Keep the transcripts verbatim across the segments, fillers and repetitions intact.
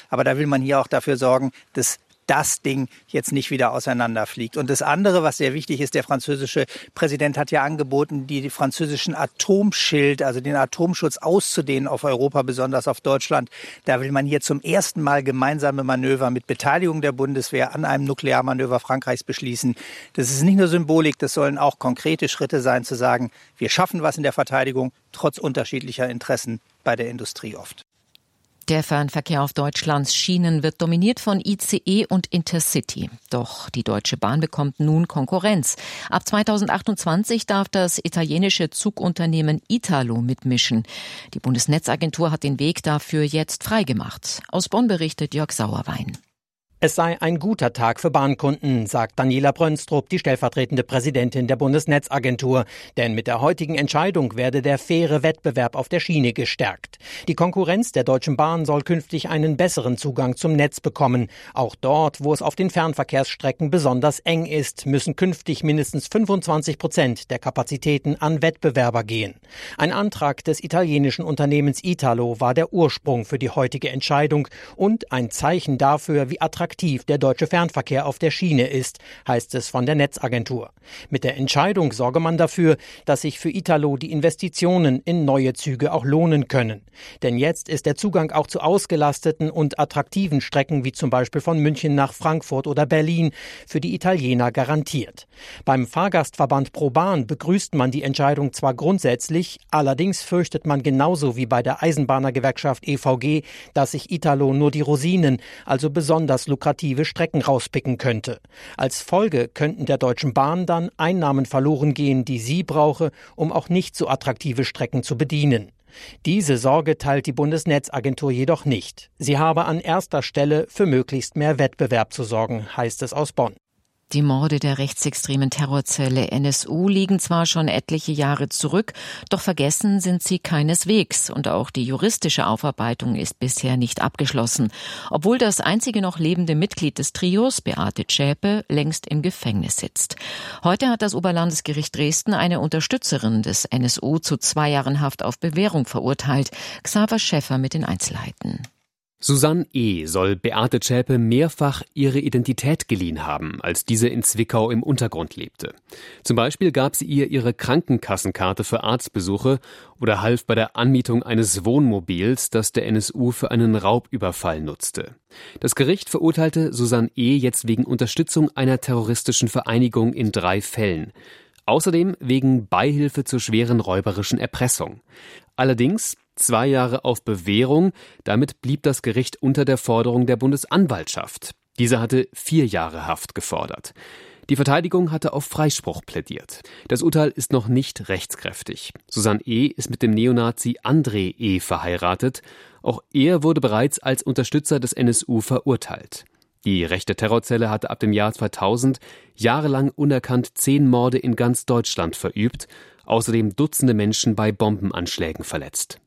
Aber da will man hier auch dafür sorgen, dass das Ding jetzt nicht wieder auseinanderfliegt. Und das andere, was sehr wichtig ist, der französische Präsident hat ja angeboten, die, die französischen Atomschild, also den Atomschutz auszudehnen auf Europa, besonders auf Deutschland. Da will man hier zum ersten Mal gemeinsame Manöver mit Beteiligung der Bundeswehr an einem Nuklearmanöver Frankreichs beschließen. Das ist nicht nur Symbolik, das sollen auch konkrete Schritte sein, zu sagen, wir schaffen was in der Verteidigung, trotz unterschiedlicher Interessen bei der Industrie oft. Der Fernverkehr auf Deutschlands Schienen wird dominiert von I C E und Intercity. Doch die Deutsche Bahn bekommt nun Konkurrenz. Ab zweitausendachtundzwanzig darf das italienische Zugunternehmen Italo mitmischen. Die Bundesnetzagentur hat den Weg dafür jetzt freigemacht. Aus Bonn berichtet Jörg Sauerwein. Es sei ein guter Tag für Bahnkunden, sagt Daniela Brönstrup, die stellvertretende Präsidentin der Bundesnetzagentur. Denn mit der heutigen Entscheidung werde der faire Wettbewerb auf der Schiene gestärkt. Die Konkurrenz der Deutschen Bahn soll künftig einen besseren Zugang zum Netz bekommen. Auch dort, wo es auf den Fernverkehrsstrecken besonders eng ist, müssen künftig mindestens fünfundzwanzig Prozent der Kapazitäten an Wettbewerber gehen. Ein Antrag des italienischen Unternehmens Italo war der Ursprung für die heutige Entscheidung und ein Zeichen dafür, wie attraktiv der deutsche Fernverkehr auf der Schiene ist, heißt es von der Netzagentur. Mit der Entscheidung sorge man dafür, dass sich für Italo die Investitionen in neue Züge auch lohnen können. Denn jetzt ist der Zugang auch zu ausgelasteten und attraktiven Strecken wie zum Beispiel von München nach Frankfurt oder Berlin für die Italiener garantiert. Beim Fahrgastverband ProBahn begrüßt man die Entscheidung zwar grundsätzlich, allerdings fürchtet man genauso wie bei der Eisenbahnergewerkschaft E V G, dass sich Italo nur die Rosinen, also besonders lukrative Strecken rauspicken könnte. Als Folge könnten der Deutschen Bahn dann Einnahmen verloren gehen, die sie brauche, um auch nicht so attraktive Strecken zu bedienen. Diese Sorge teilt die Bundesnetzagentur jedoch nicht. Sie habe an erster Stelle für möglichst mehr Wettbewerb zu sorgen, heißt es aus Bonn. Die Morde der rechtsextremen Terrorzelle N S U liegen zwar schon etliche Jahre zurück, doch vergessen sind sie keineswegs und auch die juristische Aufarbeitung ist bisher nicht abgeschlossen, obwohl das einzige noch lebende Mitglied des Trios, Beate Zschäpe, längst im Gefängnis sitzt. Heute hat das Oberlandesgericht Dresden eine Unterstützerin des N S U zu zwei Jahren Haft auf Bewährung verurteilt. Xaver Schäffer mit den Einzelheiten. Susanne E. soll Beate Zschäpe mehrfach ihre Identität geliehen haben, als diese in Zwickau im Untergrund lebte. Zum Beispiel gab sie ihr ihre Krankenkassenkarte für Arztbesuche oder half bei der Anmietung eines Wohnmobils, das der N S U für einen Raubüberfall nutzte. Das Gericht verurteilte Susanne E. jetzt wegen Unterstützung einer terroristischen Vereinigung in drei Fällen. Außerdem wegen Beihilfe zur schweren räuberischen Erpressung. Allerdings zwei Jahre auf Bewährung, damit blieb das Gericht unter der Forderung der Bundesanwaltschaft. Diese hatte vier Jahre Haft gefordert. Die Verteidigung hatte auf Freispruch plädiert. Das Urteil ist noch nicht rechtskräftig. Susanne E. ist mit dem Neonazi André E. verheiratet. Auch er wurde bereits als Unterstützer des N S U verurteilt. Die rechte Terrorzelle hatte ab dem Jahr zweitausend jahrelang unerkannt zehn Morde in ganz Deutschland verübt, außerdem Dutzende Menschen bei Bombenanschlägen verletzt.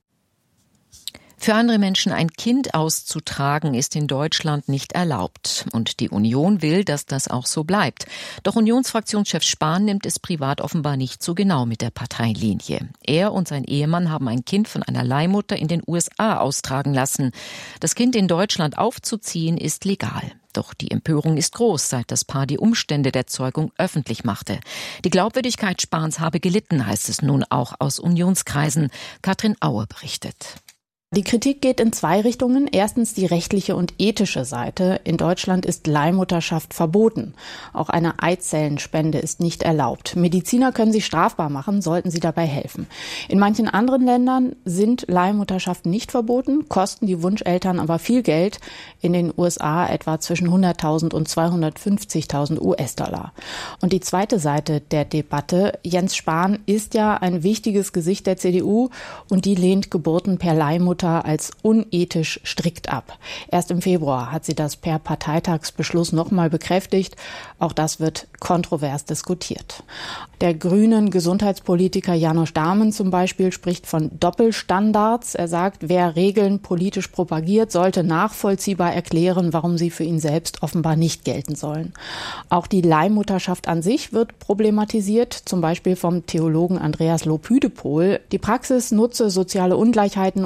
Für andere Menschen ein Kind auszutragen, ist in Deutschland nicht erlaubt. Und die Union will, dass das auch so bleibt. Doch Unionsfraktionschef Spahn nimmt es privat offenbar nicht so genau mit der Parteilinie. Er und sein Ehemann haben ein Kind von einer Leihmutter in den U S A austragen lassen. Das Kind in Deutschland aufzuziehen ist legal. Doch die Empörung ist groß, seit das Paar die Umstände der Zeugung öffentlich machte. Die Glaubwürdigkeit Spahns habe gelitten, heißt es nun auch aus Unionskreisen. Katrin Aue berichtet. Die Kritik geht in zwei Richtungen. Erstens die rechtliche und ethische Seite. In Deutschland ist Leihmutterschaft verboten. Auch eine Eizellenspende ist nicht erlaubt. Mediziner können sie strafbar machen, sollten sie dabei helfen. In manchen anderen Ländern sind Leihmutterschaften nicht verboten, kosten die Wunscheltern aber viel Geld. In den U S A etwa zwischen hunderttausend und zweihundertfünfzigtausend U S-Dollar. Und die zweite Seite der Debatte. Jens Spahn ist ja ein wichtiges Gesicht der C D U und die lehnt Geburten per Leihmutter als unethisch strikt ab. Erst im Februar hat sie das per Parteitagsbeschluss nochmal bekräftigt. Auch das wird kontrovers diskutiert. Der grünen Gesundheitspolitiker János Dámen zum Beispiel spricht von Doppelstandards. Er sagt, wer Regeln politisch propagiert, sollte nachvollziehbar erklären, warum sie für ihn selbst offenbar nicht gelten sollen. Auch die Leihmutterschaft an sich wird problematisiert, zum Beispiel vom Theologen Andreas Lopüdepol. Die Praxis nutze soziale Ungleichheiten und Beute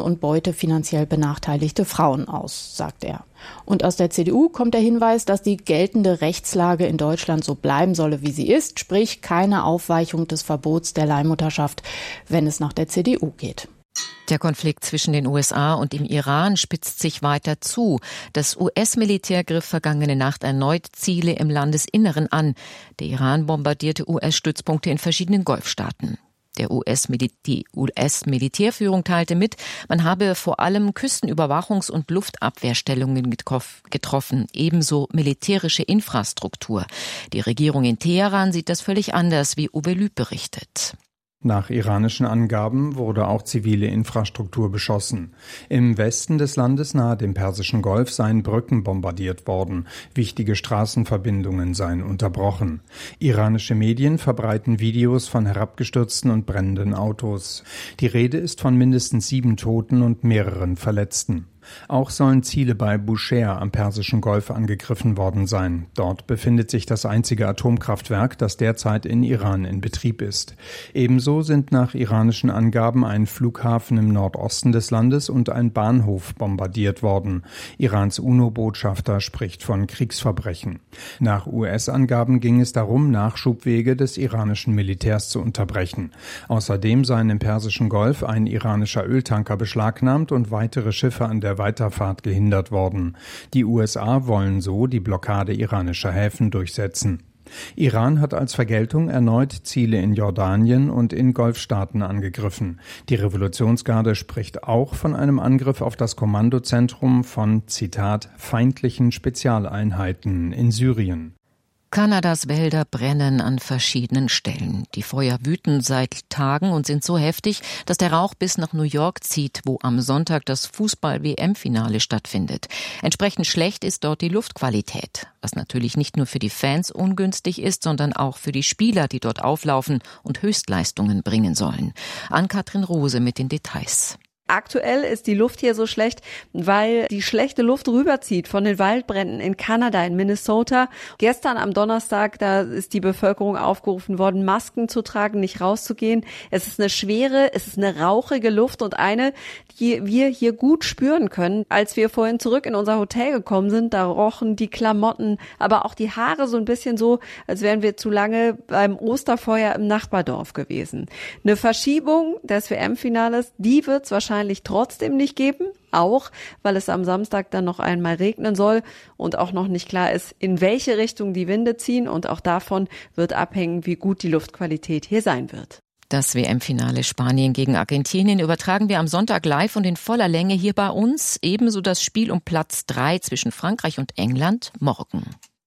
beute finanziell benachteiligte Frauen aus, sagt er. Und aus der C D U kommt der Hinweis, dass die geltende Rechtslage in Deutschland so bleiben solle, wie sie ist, sprich keine Aufweichung des Verbots der Leihmutterschaft, wenn es nach der C D U geht. Der Konflikt zwischen den U S A und dem Iran spitzt sich weiter zu. Das U S-Militär griff vergangene Nacht erneut Ziele im Landesinneren an. Der Iran bombardierte U S-Stützpunkte in verschiedenen Golfstaaten. Der U S-Mil- die U S-Militärführung teilte mit, man habe vor allem Küstenüberwachungs- und Luftabwehrstellungen getroffen, ebenso militärische Infrastruktur. Die Regierung in Teheran sieht das völlig anders, wie Uwe Lüb berichtet. Nach iranischen Angaben wurde auch zivile Infrastruktur beschossen. Im Westen des Landes nahe dem Persischen Golf seien Brücken bombardiert worden. Wichtige Straßenverbindungen seien unterbrochen. Iranische Medien verbreiten Videos von herabgestürzten und brennenden Autos. Die Rede ist von mindestens sieben Toten und mehreren Verletzten. Auch sollen Ziele bei Bushehr am Persischen Golf angegriffen worden sein. Dort befindet sich das einzige Atomkraftwerk, das derzeit in Iran in Betrieb ist. Ebenso sind nach iranischen Angaben ein Flughafen im Nordosten des Landes und ein Bahnhof bombardiert worden. Irans UNO-Botschafter spricht von Kriegsverbrechen. Nach U S-Angaben ging es darum, Nachschubwege des iranischen Militärs zu unterbrechen. Außerdem seien im Persischen Golf ein iranischer Öltanker beschlagnahmt und weitere Schiffe an der Weiterfahrt gehindert worden. Die U S A wollen so die Blockade iranischer Häfen durchsetzen. Iran hat als Vergeltung erneut Ziele in Jordanien und in Golfstaaten angegriffen. Die Revolutionsgarde spricht auch von einem Angriff auf das Kommandozentrum von, Zitat, feindlichen Spezialeinheiten in Syrien. Kanadas Wälder brennen an verschiedenen Stellen. Die Feuer wüten seit Tagen und sind so heftig, dass der Rauch bis nach New York zieht, wo am Sonntag das Fußball-W M-Finale stattfindet. Entsprechend schlecht ist dort die Luftqualität, was natürlich nicht nur für die Fans ungünstig ist, sondern auch für die Spieler, die dort auflaufen und Höchstleistungen bringen sollen. Ann-Kathrin Rose mit den Details. Aktuell ist die Luft hier so schlecht, weil die schlechte Luft rüberzieht von den Waldbränden in Kanada, in Minnesota. Gestern am Donnerstag, da ist die Bevölkerung aufgerufen worden, Masken zu tragen, nicht rauszugehen. Es ist eine schwere, es ist eine rauchige Luft und eine, die wir hier gut spüren können. Als wir vorhin zurück in unser Hotel gekommen sind, da rochen die Klamotten, aber auch die Haare so ein bisschen so, als wären wir zu lange beim Osterfeuer im Nachbardorf gewesen. Eine Verschiebung des W M-Finales, die wird es wahrscheinlich trotzdem nicht geben, auch weil es am Samstag dann noch einmal regnen soll und auch noch nicht klar ist, in welche Richtung die Winde ziehen, und auch davon wird abhängen, wie gut die Luftqualität hier sein wird. Das W M-Finale Spanien gegen Argentinien übertragen wir am Sonntag live und in voller Länge hier bei uns. Ebenso das Spiel um Platz drei zwischen Frankreich und England morgen.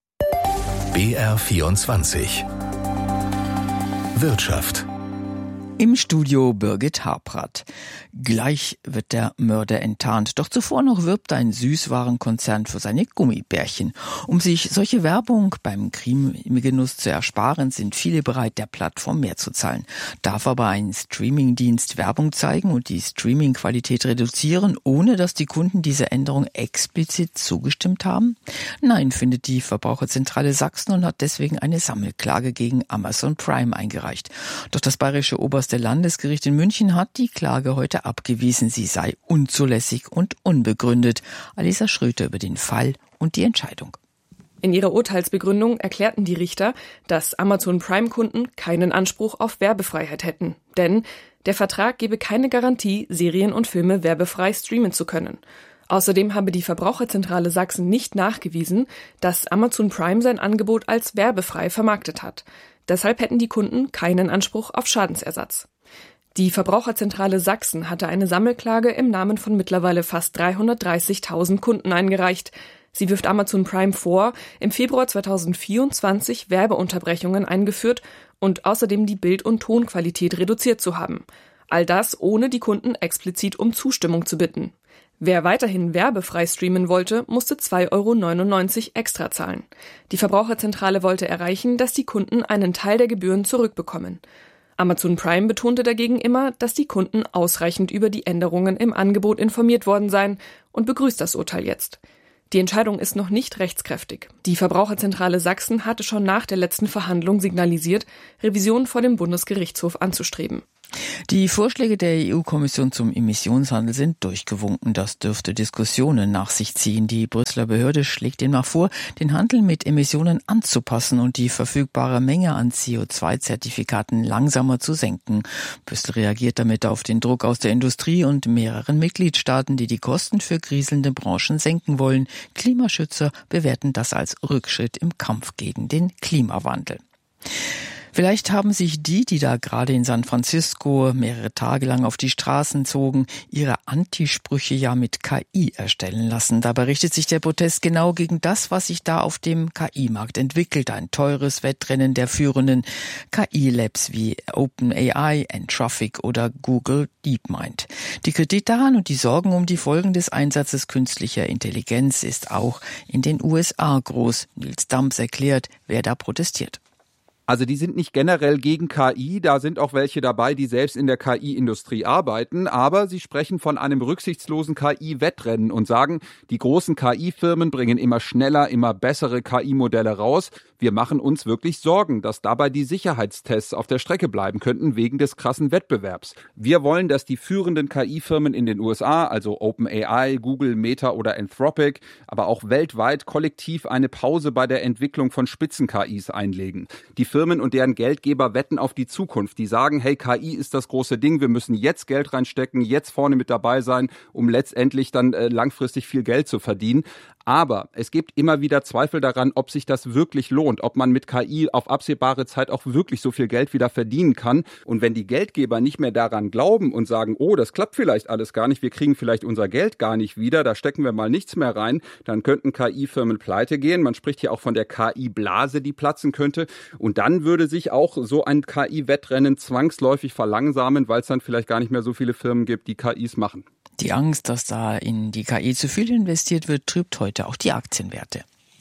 B R vierundzwanzig Wirtschaft. Im Studio Birgit Habrath. Gleich wird der Mörder enttarnt. Doch zuvor noch wirbt ein Süßwarenkonzern für seine Gummibärchen. Um sich solche Werbung beim Krimigenuss zu ersparen, sind viele bereit, der Plattform mehr zu zahlen. Darf aber ein Streamingdienst Werbung zeigen und die Streamingqualität reduzieren, ohne dass die Kunden dieser Änderung explizit zugestimmt haben? Nein, findet die Verbraucherzentrale Sachsen und hat deswegen eine Sammelklage gegen Amazon Prime eingereicht. Doch das bayerische Oberste Landesgericht in München hat die Klage heute abgewiesen. Sie sei unzulässig und unbegründet. Alisa Schröter über den Fall und die Entscheidung. In ihrer Urteilsbegründung erklärten die Richter, dass Amazon Prime-Kunden keinen Anspruch auf Werbefreiheit hätten. Denn der Vertrag gebe keine Garantie, Serien und Filme werbefrei streamen zu können. Außerdem habe die Verbraucherzentrale Sachsen nicht nachgewiesen, dass Amazon Prime sein Angebot als werbefrei vermarktet hat. Deshalb hätten die Kunden keinen Anspruch auf Schadensersatz. Die Verbraucherzentrale Sachsen hatte eine Sammelklage im Namen von mittlerweile fast dreihundertdreißigtausend Kunden eingereicht. Sie wirft Amazon Prime vor, im Februar zweitausendvierundzwanzig Werbeunterbrechungen eingeführt und außerdem die Bild- und Tonqualität reduziert zu haben. All das, ohne die Kunden explizit um Zustimmung zu bitten. Wer weiterhin werbefrei streamen wollte, musste zwei Euro neunundneunzig extra zahlen. Die Verbraucherzentrale wollte erreichen, dass die Kunden einen Teil der Gebühren zurückbekommen. Amazon Prime betonte dagegen immer, dass die Kunden ausreichend über die Änderungen im Angebot informiert worden seien und begrüßt das Urteil jetzt. Die Entscheidung ist noch nicht rechtskräftig. Die Verbraucherzentrale Sachsen hatte schon nach der letzten Verhandlung signalisiert, Revision vor dem Bundesgerichtshof anzustreben. Die Vorschläge der E U-Kommission zum Emissionshandel sind durchgewunken. Das dürfte Diskussionen nach sich ziehen. Die Brüsseler Behörde schlägt demnach vor, den Handel mit Emissionen anzupassen und die verfügbare Menge an C O zwei Zertifikaten langsamer zu senken. Brüssel reagiert damit auf den Druck aus der Industrie und mehreren Mitgliedstaaten, die die Kosten für kriselnde Branchen senken wollen. Klimaschützer bewerten das als Rückschritt im Kampf gegen den Klimawandel. Vielleicht haben sich die, die da gerade in San Francisco mehrere Tage lang auf die Straßen zogen, ihre Antisprüche ja mit K I erstellen lassen. Dabei richtet sich der Protest genau gegen das, was sich da auf dem K I-Markt entwickelt. Ein teures Wettrennen der führenden K I-Labs wie OpenAI, Anthropic oder Google DeepMind. Die Kritik daran und die Sorgen um die Folgen des Einsatzes künstlicher Intelligenz ist auch in den U S A groß. Nils Dams erklärt, wer da protestiert. Also die sind nicht generell gegen K I, da sind auch welche dabei, die selbst in der K I-Industrie arbeiten, aber sie sprechen von einem rücksichtslosen K I-Wettrennen und sagen, die großen K I-Firmen bringen immer schneller, immer bessere K I-Modelle raus. Wir machen uns wirklich Sorgen, dass dabei die Sicherheitstests auf der Strecke bleiben könnten wegen des krassen Wettbewerbs. Wir wollen, dass die führenden K I-Firmen in den U S A, also OpenAI, Google, Meta oder Anthropic, aber auch weltweit kollektiv eine Pause bei der Entwicklung von Spitzen-K Is einlegen. Die Firmen und deren Geldgeber wetten auf die Zukunft. Die sagen, hey, K I ist das große Ding, wir müssen jetzt Geld reinstecken, jetzt vorne mit dabei sein, um letztendlich dann äh, langfristig viel Geld zu verdienen. Aber es gibt immer wieder Zweifel daran, ob sich das wirklich lohnt, ob man mit K I auf absehbare Zeit auch wirklich so viel Geld wieder verdienen kann. Und wenn die Geldgeber nicht mehr daran glauben und sagen, oh, das klappt vielleicht alles gar nicht, wir kriegen vielleicht unser Geld gar nicht wieder, da stecken wir mal nichts mehr rein, dann könnten K I-Firmen pleite gehen. Man spricht hier auch von der K I-Blase, die platzen könnte. Und dann würde sich auch so ein K I-Wettrennen zwangsläufig verlangsamen, weil es dann vielleicht gar nicht mehr so viele Firmen gibt, die K Is machen. Die Angst, dass da in die K I zu viel investiert wird, trübt heute auch die Aktienwerte.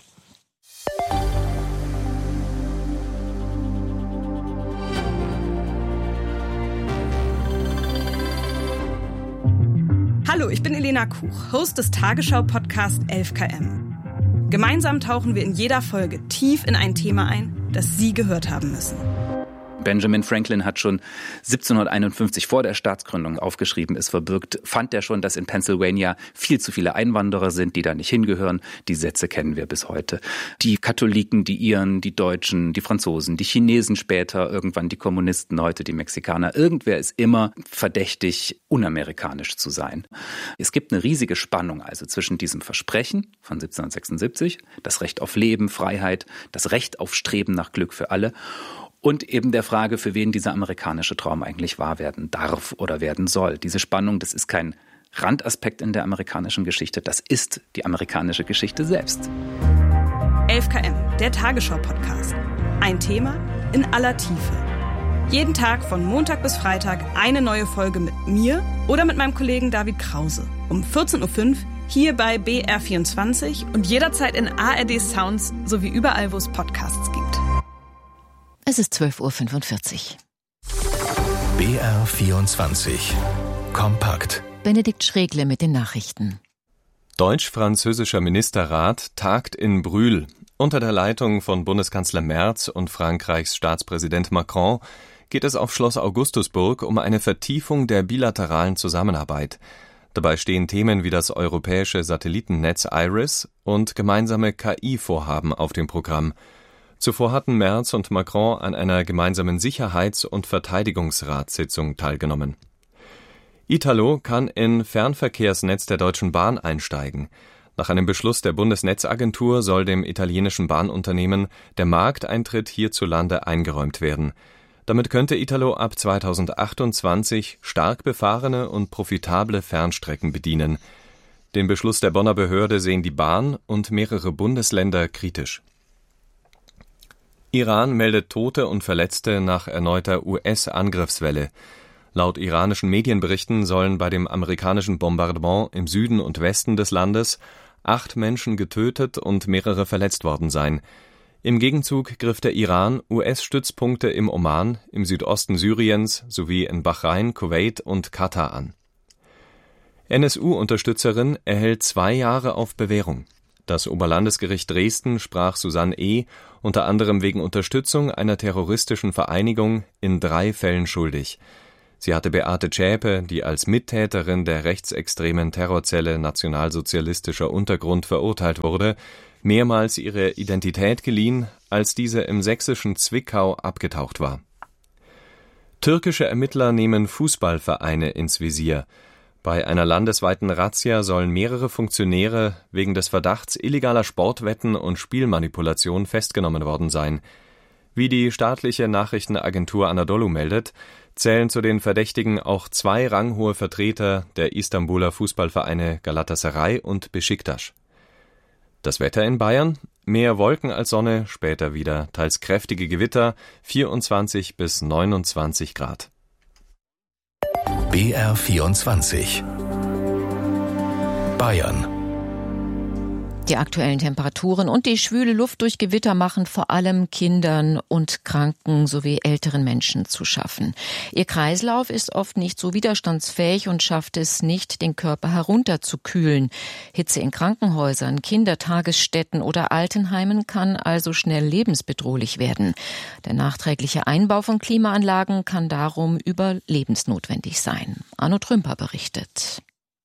Hallo, ich bin Elena Kuch, Host des Tagesschau-Podcasts elf Kilometer. Gemeinsam tauchen wir in jeder Folge tief in ein Thema ein, das Sie gehört haben müssen. Benjamin Franklin hat schon siebzehnhunderteinundfünfzig vor der Staatsgründung aufgeschrieben, ist verbürgt, fand er schon, dass in Pennsylvania viel zu viele Einwanderer sind, die da nicht hingehören. Die Sätze kennen wir bis heute. Die Katholiken, die Iren, die Deutschen, die Franzosen, die Chinesen später, irgendwann die Kommunisten, heute die Mexikaner. Irgendwer ist immer verdächtig, unamerikanisch zu sein. Es gibt eine riesige Spannung also zwischen diesem Versprechen von siebzehnhundertsechsundsiebzig, das Recht auf Leben, Freiheit, das Recht auf Streben nach Glück für alle, und eben der Frage, für wen dieser amerikanische Traum eigentlich wahr werden darf oder werden soll. Diese Spannung, das ist kein Randaspekt in der amerikanischen Geschichte, das ist die amerikanische Geschichte selbst. elf Kilometer, der Tagesschau-Podcast. Ein Thema in aller Tiefe. Jeden Tag von Montag bis Freitag eine neue Folge mit mir oder mit meinem Kollegen David Krause. Um vierzehn Uhr fünf hier bei B R vierundzwanzig und jederzeit in A R D Sounds sowie überall, wo es Podcasts gibt. Es ist zwölf Uhr fünfundvierzig. B R vierundzwanzig. Kompakt. Benedikt Schregle mit den Nachrichten. Deutsch-französischer Ministerrat tagt in Brühl. Unter der Leitung von Bundeskanzler Merz und Frankreichs Staatspräsident Macron geht es auf Schloss Augustusburg um eine Vertiefung der bilateralen Zusammenarbeit. Dabei stehen Themen wie das europäische Satellitennetz IRIS und gemeinsame K I-Vorhaben auf dem Programm. Zuvor hatten Merz und Macron an einer gemeinsamen Sicherheits- und Verteidigungsratssitzung teilgenommen. Italo kann in Fernverkehrsnetz der Deutschen Bahn einsteigen. Nach einem Beschluss der Bundesnetzagentur soll dem italienischen Bahnunternehmen der Markteintritt hierzulande eingeräumt werden. Damit könnte Italo ab zweitausendachtundzwanzig stark befahrene und profitable Fernstrecken bedienen. Den Beschluss der Bonner Behörde sehen die Bahn und mehrere Bundesländer kritisch. Iran meldet Tote und Verletzte nach erneuter U S-Angriffswelle. Laut iranischen Medienberichten sollen bei dem amerikanischen Bombardement im Süden und Westen des Landes acht Menschen getötet und mehrere verletzt worden sein. Im Gegenzug griff der Iran U S-Stützpunkte im Oman, im Südosten Syriens sowie in Bahrain, Kuwait und Katar an. N S U-Unterstützerin erhält zwei Jahre auf Bewährung. Das Oberlandesgericht Dresden sprach Susanne E. unter anderem wegen Unterstützung einer terroristischen Vereinigung in drei Fällen schuldig. Sie hatte Beate Zschäpe, die als Mittäterin der rechtsextremen Terrorzelle Nationalsozialistischer Untergrund verurteilt wurde, mehrmals ihre Identität geliehen, als diese im sächsischen Zwickau abgetaucht war. Türkische Ermittler nehmen Fußballvereine ins Visier. Bei einer landesweiten Razzia sollen mehrere Funktionäre wegen des Verdachts illegaler Sportwetten und Spielmanipulation festgenommen worden sein. Wie die staatliche Nachrichtenagentur Anadolu meldet, zählen zu den Verdächtigen auch zwei ranghohe Vertreter der Istanbuler Fußballvereine Galatasaray und Beşiktaş. Das Wetter in Bayern? Mehr Wolken als Sonne, später wieder teils kräftige Gewitter, vierundzwanzig bis neunundzwanzig Grad. B R vierundzwanzig Bayern. Die aktuellen Temperaturen und die schwüle Luft durch Gewitter machen vor allem Kindern und Kranken sowie älteren Menschen zu schaffen. Ihr Kreislauf ist oft nicht so widerstandsfähig und schafft es nicht, den Körper herunterzukühlen. Hitze in Krankenhäusern, Kindertagesstätten oder Altenheimen kann also schnell lebensbedrohlich werden. Der nachträgliche Einbau von Klimaanlagen kann darum überlebensnotwendig sein. Arno Trümper berichtet.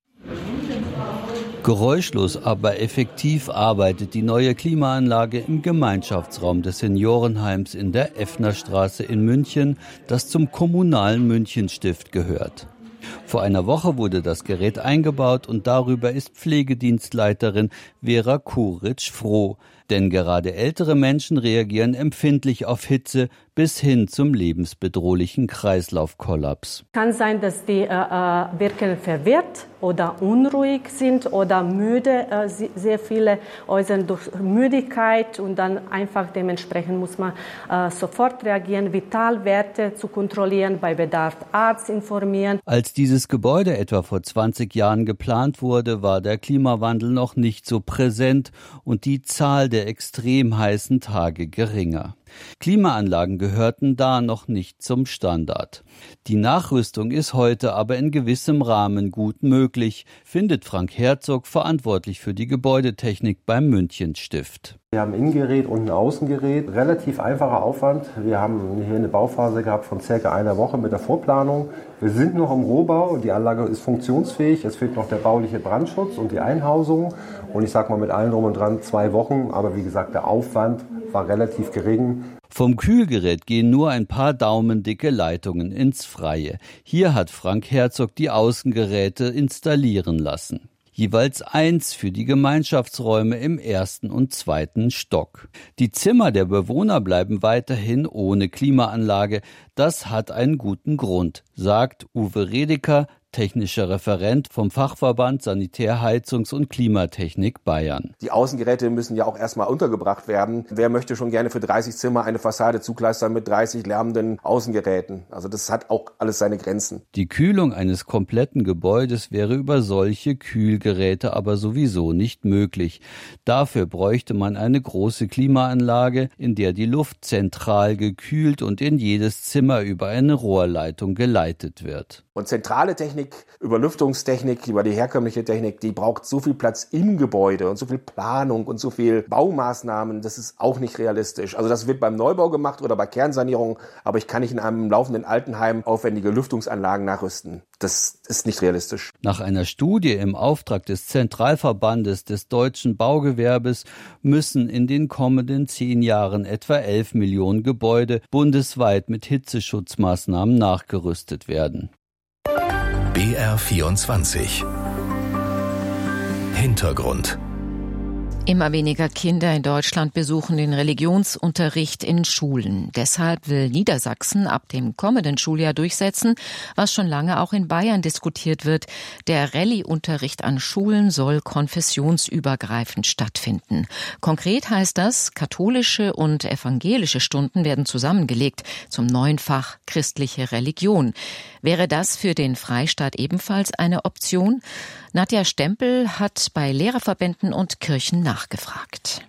Geräuschlos, aber effektiv arbeitet die neue Klimaanlage im Gemeinschaftsraum des Seniorenheims in der Effnerstraße in München, das zum kommunalen Münchenstift gehört. Vor einer Woche wurde das Gerät eingebaut und darüber ist Pflegedienstleiterin Vera Kuritsch froh. Denn gerade ältere Menschen reagieren empfindlich auf Hitze bis hin zum lebensbedrohlichen Kreislaufkollaps. Kann sein, dass die äh, wirklich verwirrt oder unruhig sind oder müde. Äh, sehr viele äußern durch Müdigkeit und dann einfach dementsprechend muss man äh, sofort reagieren, Vitalwerte zu kontrollieren, bei Bedarf Arzt informieren. Als dieses Gebäude etwa vor zwanzig Jahren geplant wurde, war der Klimawandel noch nicht so präsent und die Zahl der extrem heißen Tage geringer. Klimaanlagen gehörten da noch nicht zum Standard. Die Nachrüstung ist heute aber in gewissem Rahmen gut möglich, findet Frank Herzog, verantwortlich für die Gebäudetechnik beim Münchenstift. Wir haben ein Innengerät und ein Außengerät. Relativ einfacher Aufwand. Wir haben hier eine Bauphase gehabt von circa einer Woche mit der Vorplanung. Wir sind noch im Rohbau. Die Anlage ist funktionsfähig. Es fehlt noch der bauliche Brandschutz und die Einhausung. Und ich sag mal mit allem drum und dran zwei Wochen. Aber wie gesagt, der Aufwand war relativ gering. Vom Kühlgerät gehen nur ein paar daumendicke Leitungen ins Freie. Hier hat Frank Herzog die Außengeräte installieren lassen. Jeweils eins für die Gemeinschaftsräume im ersten und zweiten Stock. Die Zimmer der Bewohner bleiben weiterhin ohne Klimaanlage. Das hat einen guten Grund, sagt Uwe Redeker, technischer Referent vom Fachverband Sanitär-, Heizungs- und Klimatechnik Bayern. Die Außengeräte müssen ja auch erstmal untergebracht werden. Wer möchte schon gerne für dreißig Zimmer eine Fassade zugleistern mit dreißig lärmenden Außengeräten? Also das hat auch alles seine Grenzen. Die Kühlung eines kompletten Gebäudes wäre über solche Kühlgeräte aber sowieso nicht möglich. Dafür bräuchte man eine große Klimaanlage, in der die Luft zentral gekühlt und in jedes Zimmer über eine Rohrleitung geleitet wird. Und zentrale Technik, Überlüftungstechnik, über die herkömmliche Technik, die braucht so viel Platz im Gebäude und so viel Planung und so viel Baumaßnahmen, das ist auch nicht realistisch. Also das wird beim Neubau gemacht oder bei Kernsanierung, aber ich kann nicht in einem laufenden Altenheim aufwendige Lüftungsanlagen nachrüsten. Das ist nicht realistisch. Nach einer Studie im Auftrag des Zentralverbandes des deutschen Baugewerbes müssen in den kommenden zehn Jahren etwa elf Millionen Gebäude bundesweit mit Hitzeschutzmaßnahmen nachgerüstet werden. B R vierundzwanzig Hintergrund. Immer weniger Kinder in Deutschland besuchen den Religionsunterricht in Schulen. Deshalb will Niedersachsen ab dem kommenden Schuljahr durchsetzen, was schon lange auch in Bayern diskutiert wird. Der Rallye-Unterricht an Schulen soll konfessionsübergreifend stattfinden. Konkret heißt das, katholische und evangelische Stunden werden zusammengelegt zum neuen Fach christliche Religion. Wäre das für den Freistaat ebenfalls eine Option? Nadja Stempel hat bei Lehrerverbänden und Kirchen nachgefragt.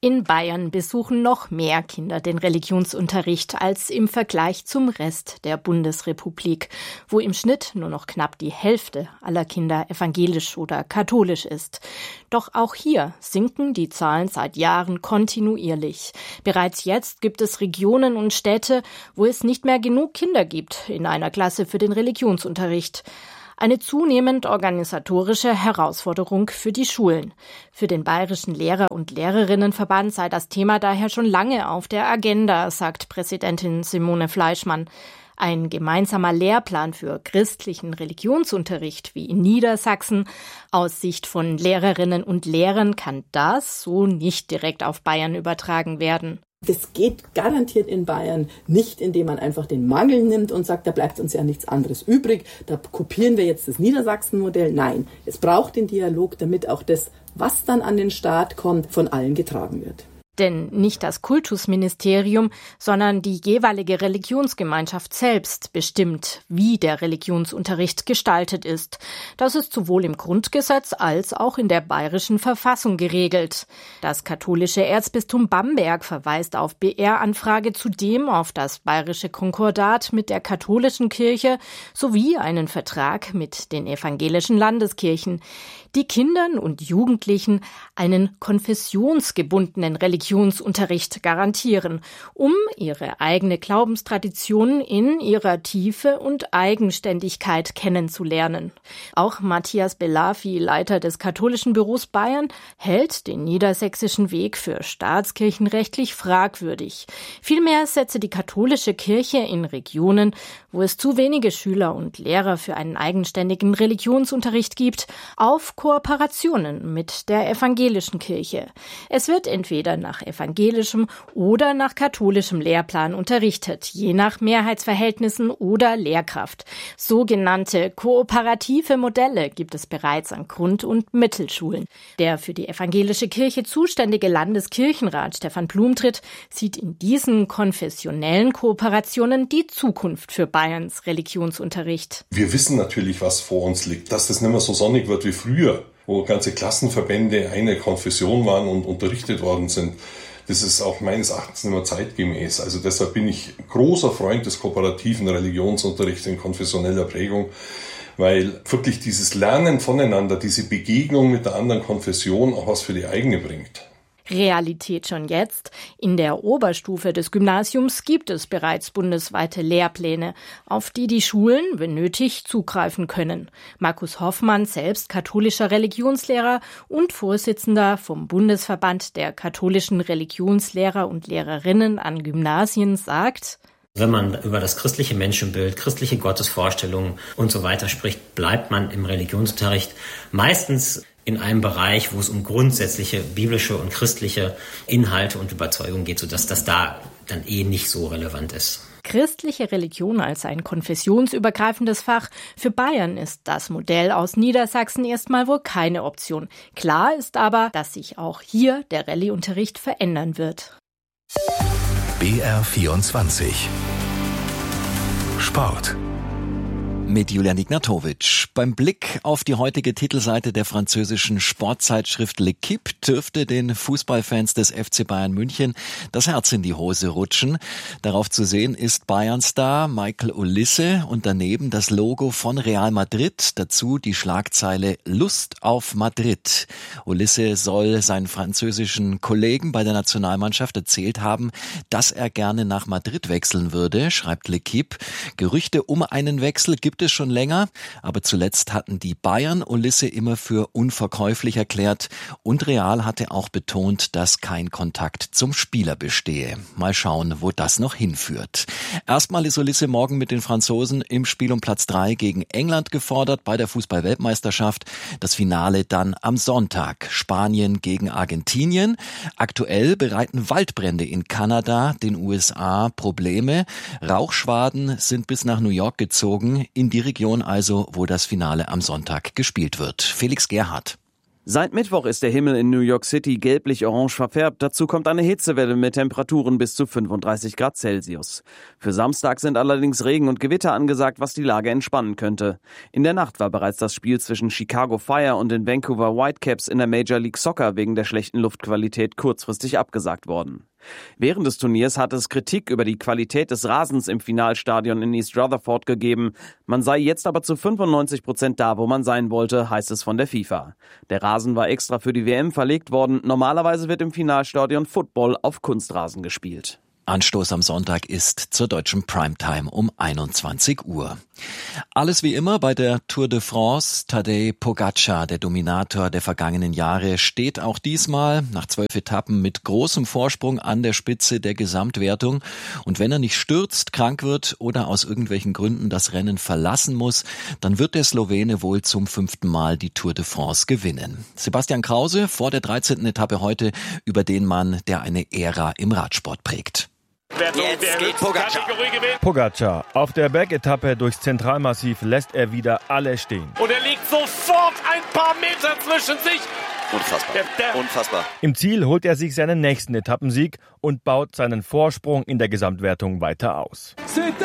In Bayern besuchen noch mehr Kinder den Religionsunterricht als im Vergleich zum Rest der Bundesrepublik, wo im Schnitt nur noch knapp die Hälfte aller Kinder evangelisch oder katholisch ist. Doch auch hier sinken die Zahlen seit Jahren kontinuierlich. Bereits jetzt gibt es Regionen und Städte, wo es nicht mehr genug Kinder gibt in einer Klasse für den Religionsunterricht. Eine zunehmend organisatorische Herausforderung für die Schulen. Für den Bayerischen Lehrer- und Lehrerinnenverband sei das Thema daher schon lange auf der Agenda, sagt Präsidentin Simone Fleischmann. Ein gemeinsamer Lehrplan für christlichen Religionsunterricht wie in Niedersachsen. Aus Sicht von Lehrerinnen und Lehrern kann das so nicht direkt auf Bayern übertragen werden. Das geht garantiert in Bayern nicht, indem man einfach den Mangel nimmt und sagt, da bleibt uns ja nichts anderes übrig, da kopieren wir jetzt das Niedersachsen-Modell. Nein, es braucht den Dialog, damit auch das, was dann an den Staat kommt, von allen getragen wird. Denn nicht das Kultusministerium, sondern die jeweilige Religionsgemeinschaft selbst bestimmt, wie der Religionsunterricht gestaltet ist. Das ist sowohl im Grundgesetz als auch in der bayerischen Verfassung geregelt. Das katholische Erzbistum Bamberg verweist auf B R-Anfrage zudem auf das bayerische Konkordat mit der katholischen Kirche sowie einen Vertrag mit den evangelischen Landeskirchen, die Kindern und Jugendlichen einen konfessionsgebundenen Religionsunterricht garantieren, um ihre eigene Glaubenstradition in ihrer Tiefe und Eigenständigkeit kennenzulernen. Auch Matthias Belafi, Leiter des katholischen Büros Bayern, hält den niedersächsischen Weg für staatskirchenrechtlich fragwürdig. Vielmehr setze die katholische Kirche in Regionen, wo es zu wenige Schüler und Lehrer für einen eigenständigen Religionsunterricht gibt, auf Kooperationen mit der evangelischen Kirche. Es wird entweder nach evangelischem oder nach katholischem Lehrplan unterrichtet, je nach Mehrheitsverhältnissen oder Lehrkraft. Sogenannte kooperative Modelle gibt es bereits an Grund- und Mittelschulen. Der für die evangelische Kirche zuständige Landeskirchenrat Stefan Blumtritt sieht in diesen konfessionellen Kooperationen die Zukunft für Bayerns Religionsunterricht. Wir wissen natürlich, was vor uns liegt, dass das nicht mehr so sonnig wird wie früher, wo ganze Klassenverbände eine Konfession waren und unterrichtet worden sind. Das ist auch meines Erachtens nicht mehr zeitgemäß. Also deshalb bin ich großer Freund des kooperativen Religionsunterrichts in konfessioneller Prägung, weil wirklich dieses Lernen voneinander, diese Begegnung mit der anderen Konfession auch was für die eigene bringt. Realität schon jetzt. In der Oberstufe des Gymnasiums gibt es bereits bundesweite Lehrpläne, auf die die Schulen, wenn nötig, zugreifen können. Markus Hoffmann, selbst katholischer Religionslehrer und Vorsitzender vom Bundesverband der katholischen Religionslehrer und Lehrerinnen an Gymnasien, sagt: Wenn man über das christliche Menschenbild, christliche Gottesvorstellungen und so weiter spricht, bleibt man im Religionsunterricht meistens in einem Bereich, wo es um grundsätzliche biblische und christliche Inhalte und Überzeugungen geht, sodass das da dann eh nicht so relevant ist. Christliche Religion als ein konfessionsübergreifendes Fach. Für Bayern ist das Modell aus Niedersachsen erstmal wohl keine Option. Klar ist aber, dass sich auch hier der Rallye-Unterricht verändern wird. B R vierundzwanzig Sport mit Julian Ignatowitsch. Beim Blick auf die heutige Titelseite der französischen Sportzeitschrift L'Équipe dürfte den Fußballfans des F C Bayern München das Herz in die Hose rutschen. Darauf zu sehen ist Bayern-Star Michael Olise und daneben das Logo von Real Madrid, dazu die Schlagzeile Lust auf Madrid. Olise soll seinen französischen Kollegen bei der Nationalmannschaft erzählt haben, dass er gerne nach Madrid wechseln würde, schreibt L'Équipe. Gerüchte um einen Wechsel gibt es schon länger, aber zuletzt hatten die Bayern Olise immer für unverkäuflich erklärt und Real hatte auch betont, dass kein Kontakt zum Spieler bestehe. Mal schauen, wo das noch hinführt. Erstmal ist Olise morgen mit den Franzosen im Spiel um Platz drei gegen England gefordert bei der Fußball-Weltmeisterschaft. Das Finale dann am Sonntag. Spanien gegen Argentinien. Aktuell bereiten Waldbrände in Kanada, den U S A Probleme. Rauchschwaden sind bis nach New York gezogen. In die Region also, wo das Finale am Sonntag gespielt wird. Felix Gerhardt. Seit Mittwoch ist der Himmel in New York City gelblich-orange verfärbt. Dazu kommt eine Hitzewelle mit Temperaturen bis zu fünfunddreißig Grad Celsius. Für Samstag sind allerdings Regen und Gewitter angesagt, was die Lage entspannen könnte. In der Nacht war bereits das Spiel zwischen Chicago Fire und den Vancouver Whitecaps in der Major League Soccer wegen der schlechten Luftqualität kurzfristig abgesagt worden. Während des Turniers hatte es Kritik über die Qualität des Rasens im Finalstadion in East Rutherford gegeben. Man sei jetzt aber zu fünfundneunzig Prozent da, wo man sein wollte, heißt es von der FIFA. Der Rasen war extra für die W M verlegt worden. Normalerweise wird im Finalstadion Football auf Kunstrasen gespielt. Anstoß am Sonntag ist zur deutschen Primetime um einundzwanzig Uhr. Alles wie immer bei der Tour de France. Tadej Pogačar, der Dominator der vergangenen Jahre, steht auch diesmal nach zwölf Etappen mit großem Vorsprung an der Spitze der Gesamtwertung. Und wenn er nicht stürzt, krank wird oder aus irgendwelchen Gründen das Rennen verlassen muss, dann wird der Slowene wohl zum fünften Mal die Tour de France gewinnen. Sebastian Krause vor der dreizehnten Etappe heute über den Mann, der eine Ära im Radsport prägt. Jetzt geht Pogačar. Pogačar. Auf der Bergetappe durchs Zentralmassiv lässt er wieder alle stehen. Und er liegt sofort ein paar Meter zwischen sich. Unfassbar. Der, der Unfassbar. Im Ziel holt er sich seinen nächsten Etappensieg und baut seinen Vorsprung in der Gesamtwertung weiter aus.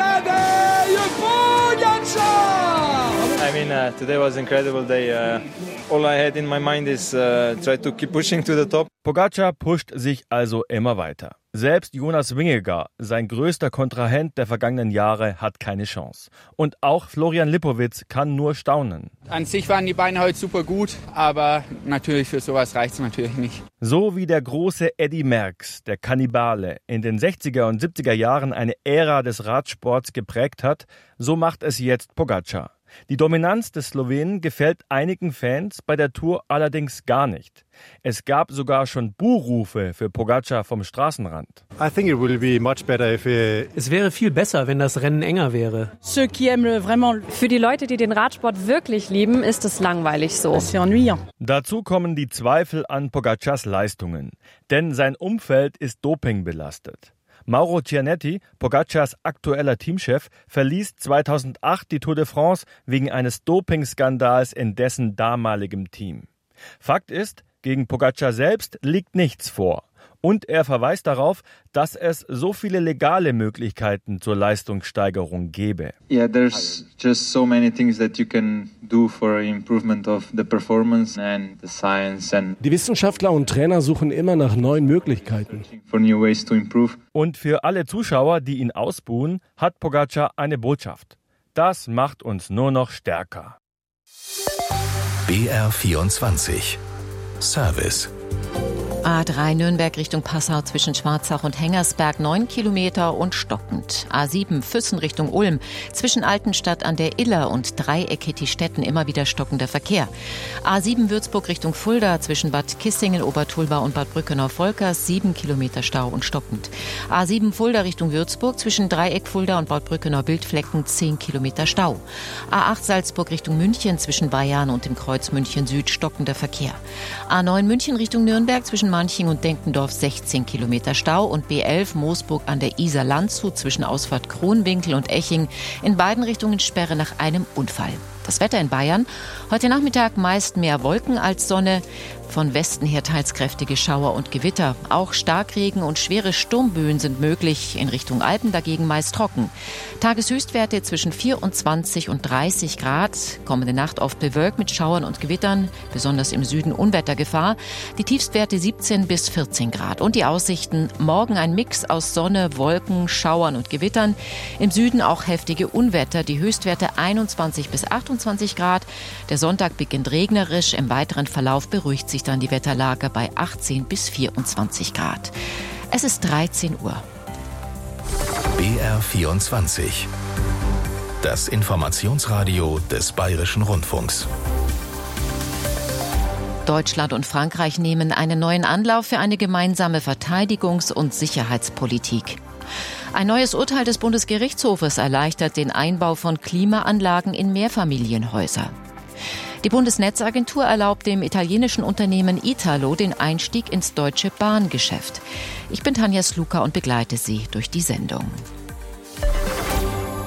I mean, uh, today was an incredible day. Uh, all I had in my mind is uh, try to keep pushing to the top. Pogačar pusht sich also immer weiter. Selbst Jonas Vingegaard, sein größter Kontrahent der vergangenen Jahre, hat keine Chance. Und auch Florian Lipowitz kann nur staunen. An sich waren die Beine heute super gut, aber natürlich für sowas reicht es natürlich nicht. So wie der große Eddy Merckx, der Kannibale, in den sechziger und siebziger Jahren eine Ära des Radsports geprägt hat, so macht es jetzt Pogačar. Die Dominanz des Slowenen gefällt einigen Fans bei der Tour allerdings gar nicht. Es gab sogar schon Buhrufe für Pogačar vom Straßenrand. I think it will be much better if it es wäre viel besser, wenn das Rennen enger wäre. Für die Leute, die den Radsport wirklich lieben, ist es langweilig so. Dazu kommen die Zweifel an Pogačars Leistungen, denn sein Umfeld ist dopingbelastet. Mauro Cianetti, Pogačars aktueller Teamchef, verließ zweitausendacht die Tour de France wegen eines Dopingskandals in dessen damaligem Team. Fakt ist, gegen Pogačar selbst liegt nichts vor. Und er verweist darauf, dass es so viele legale Möglichkeiten zur Leistungssteigerung gäbe. Yeah, there's just so many things that you can do for improvement of the performance and the science and Die Wissenschaftler und Trainer suchen immer nach neuen Möglichkeiten. For new ways to improve. Und für alle Zuschauer, die ihn ausbuhen, hat Pogačar eine Botschaft. Das macht uns nur noch stärker. B R vierundzwanzig Service. A drei Nürnberg Richtung Passau zwischen Schwarzach und Hengersberg neun Kilometer und stockend. A sieben Füssen Richtung Ulm zwischen Altenstadt an der Iller und Dreieck-Hettich-Stetten immer wieder stockender Verkehr. A sieben Würzburg Richtung Fulda zwischen Bad Kissingen, Obertulba und Bad Brückenau-Volkers sieben Kilometer Stau und stockend. A sieben Fulda Richtung Würzburg zwischen Dreieck Fulda und Bad Brückenau-Bildflecken zehn Kilometer Stau. A acht Salzburg Richtung München zwischen Bayern und dem Kreuz München Süd stockender Verkehr. A neun München Richtung Nürnberg zwischen Manching und Denkendorf sechzehn Kilometer Stau und B elf Moosburg an der Isar Landshut zwischen Ausfahrt Kronwinkel und Eching in beiden Richtungen Sperre nach einem Unfall. Das Wetter in Bayern. Heute Nachmittag meist mehr Wolken als Sonne. Von Westen her teils kräftige Schauer und Gewitter. Auch Starkregen und schwere Sturmböen sind möglich. In Richtung Alpen dagegen meist trocken. Tageshöchstwerte zwischen vierundzwanzig und dreißig Grad. Kommende Nacht oft bewölkt mit Schauern und Gewittern. Besonders im Süden Unwettergefahr. Die Tiefstwerte siebzehn bis vierzehn Grad. Und die Aussichten: morgen ein Mix aus Sonne, Wolken, Schauern und Gewittern. Im Süden auch heftige Unwetter. Die Höchstwerte einundzwanzig bis achtundzwanzig Grad. Der Sonntag beginnt regnerisch. Im weiteren Verlauf beruhigt sich dann die Wetterlage bei achtzehn bis vierundzwanzig Grad. Es ist dreizehn Uhr. B R vierundzwanzig. Das Informationsradio des Bayerischen Rundfunks. Deutschland und Frankreich nehmen einen neuen Anlauf für eine gemeinsame Verteidigungs- und Sicherheitspolitik. Ein neues Urteil des Bundesgerichtshofes erleichtert den Einbau von Klimaanlagen in Mehrfamilienhäuser. Die Bundesnetzagentur erlaubt dem italienischen Unternehmen Italo den Einstieg ins deutsche Bahngeschäft. Ich bin Tanja Sluka und begleite Sie durch die Sendung.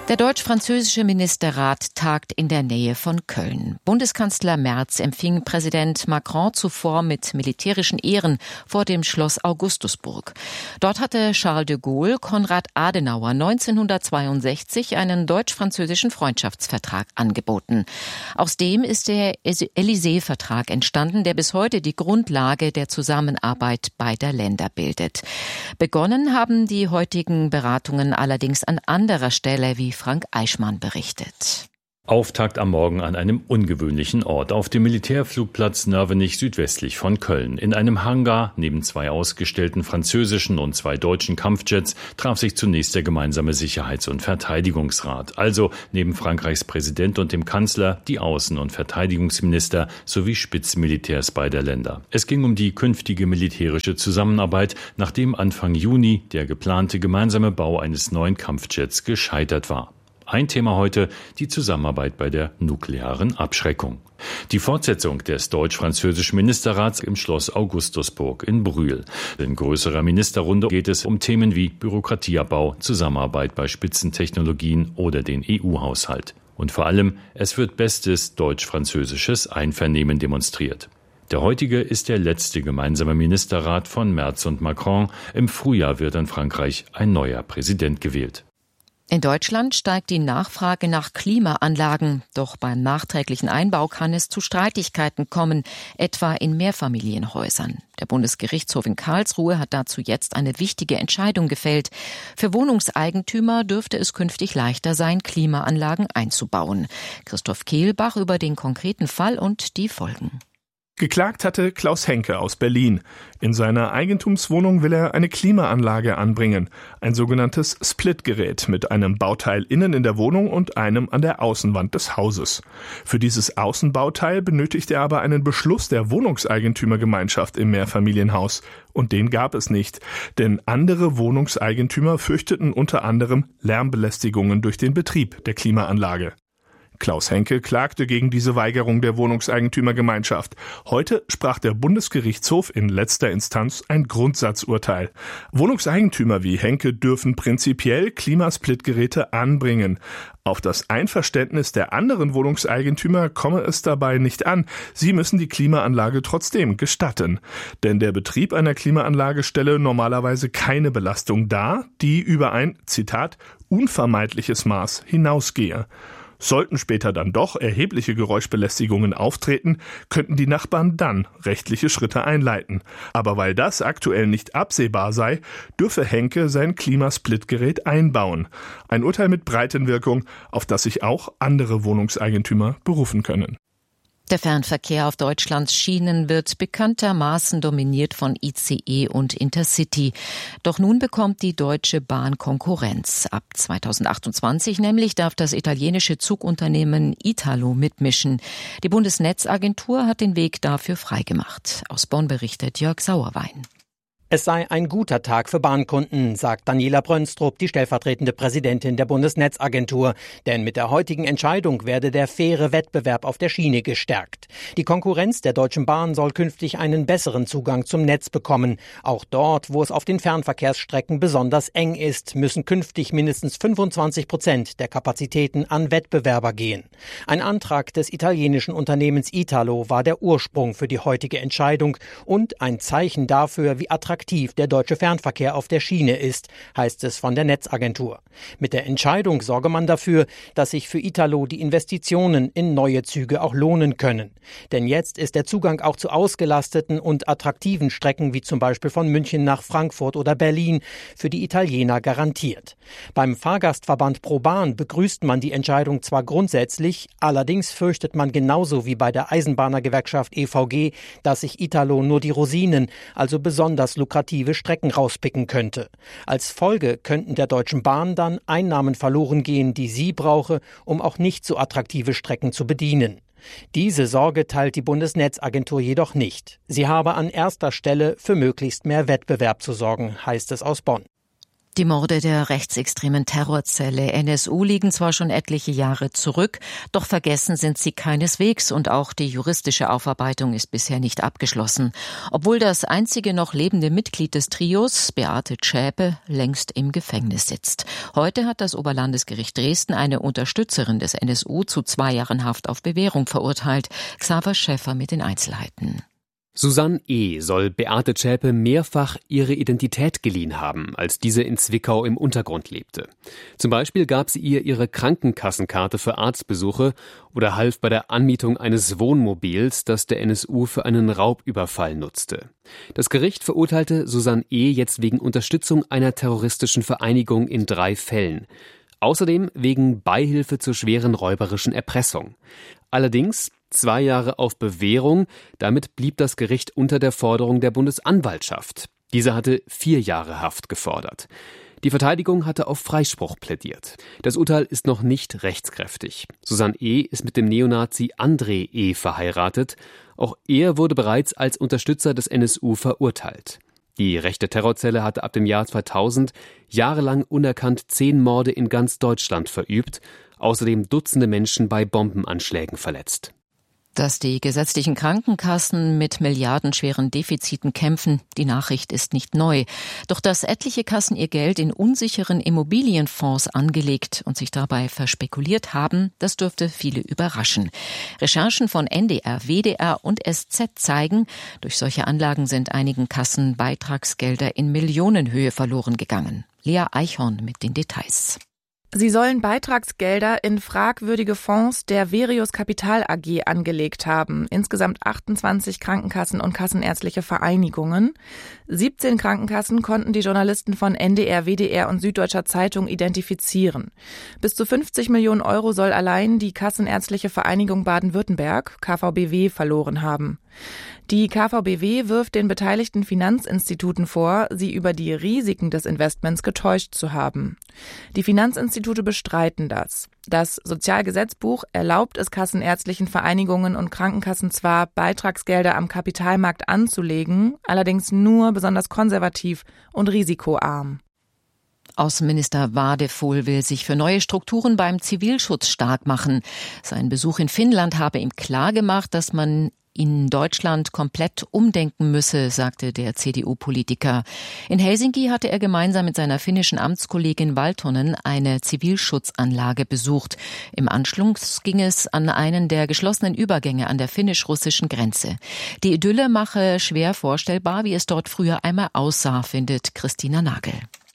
Der deutsch-französische Ministerrat tagt in der Nähe von Köln. Bundeskanzler Merz empfing Präsident Macron zuvor mit militärischen Ehren vor dem Schloss Augustusburg. Dort hatte Charles de Gaulle Konrad Adenauer neunzehnhundertzweiundsechzig einen deutsch-französischen Freundschaftsvertrag angeboten. Aus dem ist der Élysée-Vertrag entstanden, der bis heute die Grundlage der Zusammenarbeit beider Länder bildet. Begonnen haben die heutigen Beratungen allerdings an anderer Stelle, wie Frank Eichmann berichtet. Auftakt am Morgen an einem ungewöhnlichen Ort, auf dem Militärflugplatz Nörvenich südwestlich von Köln. In einem Hangar neben zwei ausgestellten französischen und zwei deutschen Kampfjets traf sich zunächst der gemeinsame Sicherheits- und Verteidigungsrat. Also neben Frankreichs Präsident und dem Kanzler die Außen- und Verteidigungsminister sowie Spitzenmilitärs beider Länder. Es ging um die künftige militärische Zusammenarbeit, nachdem Anfang Juni der geplante gemeinsame Bau eines neuen Kampfjets gescheitert war. Ein Thema heute, die Zusammenarbeit bei der nuklearen Abschreckung. Die Fortsetzung des deutsch-französischen Ministerrats im Schloss Augustusburg in Brühl. In größerer Ministerrunde geht es um Themen wie Bürokratieabbau, Zusammenarbeit bei Spitzentechnologien oder den E U-Haushalt. Und vor allem, es wird bestes deutsch-französisches Einvernehmen demonstriert. Der heutige ist der letzte gemeinsame Ministerrat von Merz und Macron. Im Frühjahr wird in Frankreich ein neuer Präsident gewählt. In Deutschland steigt die Nachfrage nach Klimaanlagen. Doch beim nachträglichen Einbau kann es zu Streitigkeiten kommen, etwa in Mehrfamilienhäusern. Der Bundesgerichtshof in Karlsruhe hat dazu jetzt eine wichtige Entscheidung gefällt. Für Wohnungseigentümer dürfte es künftig leichter sein, Klimaanlagen einzubauen. Christoph Kehlbach über den konkreten Fall und die Folgen. Geklagt hatte Klaus Henke aus Berlin. In seiner Eigentumswohnung will er eine Klimaanlage anbringen, ein sogenanntes Splitgerät mit einem Bauteil innen in der Wohnung und einem an der Außenwand des Hauses. Für dieses Außenbauteil benötigt er aber einen Beschluss der Wohnungseigentümergemeinschaft im Mehrfamilienhaus. Und den gab es nicht, denn andere Wohnungseigentümer fürchteten unter anderem Lärmbelästigungen durch den Betrieb der Klimaanlage. Klaus Henke klagte gegen diese Weigerung der Wohnungseigentümergemeinschaft. Heute sprach der Bundesgerichtshof in letzter Instanz ein Grundsatzurteil. Wohnungseigentümer wie Henke dürfen prinzipiell Klimasplitgeräte anbringen. Auf das Einverständnis der anderen Wohnungseigentümer komme es dabei nicht an. Sie müssen die Klimaanlage trotzdem gestatten. Denn der Betrieb einer Klimaanlage stelle normalerweise keine Belastung dar, die über ein, Zitat, unvermeidliches Maß hinausgehe. Sollten später dann doch erhebliche Geräuschbelästigungen auftreten, könnten die Nachbarn dann rechtliche Schritte einleiten. Aber weil das aktuell nicht absehbar sei, dürfe Henke sein Klimasplitgerät einbauen. Ein Urteil mit Breitenwirkung, auf das sich auch andere Wohnungseigentümer berufen können. Der Fernverkehr auf Deutschlands Schienen wird bekanntermaßen dominiert von I C E und Intercity. Doch nun bekommt die Deutsche Bahn Konkurrenz. Ab zweitausendachtundzwanzig nämlich darf das italienische Zugunternehmen Italo mitmischen. Die Bundesnetzagentur hat den Weg dafür freigemacht. Aus Bonn berichtet Jörg Sauerwein. Es sei ein guter Tag für Bahnkunden, sagt Daniela Brönstrup, die stellvertretende Präsidentin der Bundesnetzagentur. Denn mit der heutigen Entscheidung werde der faire Wettbewerb auf der Schiene gestärkt. Die Konkurrenz der Deutschen Bahn soll künftig einen besseren Zugang zum Netz bekommen. Auch dort, wo es auf den Fernverkehrsstrecken besonders eng ist, müssen künftig mindestens fünfundzwanzig Prozent der Kapazitäten an Wettbewerber gehen. Ein Antrag des italienischen Unternehmens Italo war der Ursprung für die heutige Entscheidung und ein Zeichen dafür, wie attraktiv der deutsche Fernverkehr auf der Schiene ist, heißt es von der Netzagentur. Mit der Entscheidung sorge man dafür, dass sich für Italo die Investitionen in neue Züge auch lohnen können. Denn jetzt ist der Zugang auch zu ausgelasteten und attraktiven Strecken wie zum Beispiel von München nach Frankfurt oder Berlin für die Italiener garantiert. Beim Fahrgastverband ProBahn begrüßt man die Entscheidung zwar grundsätzlich, allerdings fürchtet man genauso wie bei der Eisenbahnergewerkschaft E V G, dass sich Italo nur die Rosinen, also besonders lukrative Strecken rauspicken könnte. Als Folge könnten der Deutschen Bahn dann Einnahmen verloren gehen, die sie brauche, um auch nicht so attraktive Strecken zu bedienen. Diese Sorge teilt die Bundesnetzagentur jedoch nicht. Sie habe an erster Stelle für möglichst mehr Wettbewerb zu sorgen, heißt es aus Bonn. Die Morde der rechtsextremen Terrorzelle N S U liegen zwar schon etliche Jahre zurück, doch vergessen sind sie keineswegs und auch die juristische Aufarbeitung ist bisher nicht abgeschlossen. Obwohl das einzige noch lebende Mitglied des Trios, Beate Zschäpe, längst im Gefängnis sitzt. Heute hat das Oberlandesgericht Dresden eine Unterstützerin des N S U zu zwei Jahren Haft auf Bewährung verurteilt. Xaver Schäffer mit den Einzelheiten. Susanne E. soll Beate Zschäpe mehrfach ihre Identität geliehen haben, als diese in Zwickau im Untergrund lebte. Zum Beispiel gab sie ihr ihre Krankenkassenkarte für Arztbesuche oder half bei der Anmietung eines Wohnmobils, das der N S U für einen Raubüberfall nutzte. Das Gericht verurteilte Susanne E. jetzt wegen Unterstützung einer terroristischen Vereinigung in drei Fällen. Außerdem wegen Beihilfe zur schweren räuberischen Erpressung. Allerdings zwei Jahre auf Bewährung, damit blieb das Gericht unter der Forderung der Bundesanwaltschaft. Diese hatte vier Jahre Haft gefordert. Die Verteidigung hatte auf Freispruch plädiert. Das Urteil ist noch nicht rechtskräftig. Susanne E. ist mit dem Neonazi André E. verheiratet. Auch er wurde bereits als Unterstützer des N S U verurteilt. Die rechte Terrorzelle hatte ab dem Jahr zweitausend jahrelang unerkannt zehn Morde in ganz Deutschland verübt, außerdem Dutzende Menschen bei Bombenanschlägen verletzt. Dass die gesetzlichen Krankenkassen mit milliardenschweren Defiziten kämpfen, die Nachricht ist nicht neu. Doch dass etliche Kassen ihr Geld in unsicheren Immobilienfonds angelegt und sich dabei verspekuliert haben, das dürfte viele überraschen. Recherchen von N D R, W D R und S Z zeigen, durch solche Anlagen sind einigen Kassen Beitragsgelder in Millionenhöhe verloren gegangen. Lea Eichhorn mit den Details. Sie sollen Beitragsgelder in fragwürdige Fonds der Verius Kapital A G angelegt haben. Insgesamt achtundzwanzig Krankenkassen und kassenärztliche Vereinigungen. siebzehn Krankenkassen konnten die Journalisten von N D R, W D R und Süddeutscher Zeitung identifizieren. Bis zu fünfzig Millionen Euro soll allein die Kassenärztliche Vereinigung Baden-Württemberg, K V B W, verloren haben. Die K V B W wirft den beteiligten Finanzinstituten vor, sie über die Risiken des Investments getäuscht zu haben. Die Finanzinstitute bestreiten das. Das Sozialgesetzbuch erlaubt es kassenärztlichen Vereinigungen und Krankenkassen zwar, Beitragsgelder am Kapitalmarkt anzulegen, allerdings nur besonders konservativ und risikoarm. Außenminister Wadefuhl will sich für neue Strukturen beim Zivilschutz stark machen. Sein Besuch in Finnland habe ihm klargemacht, dass man in Deutschland komplett umdenken müsse, sagte der C D U-Politiker. In Helsinki hatte er gemeinsam mit seiner finnischen Amtskollegin Valtonen eine Zivilschutzanlage besucht. Im Anschluss ging es an einen der geschlossenen Übergänge an der finnisch-russischen Grenze. Die Idylle mache schwer vorstellbar, wie es dort früher einmal aussah, findet Christina Nagel.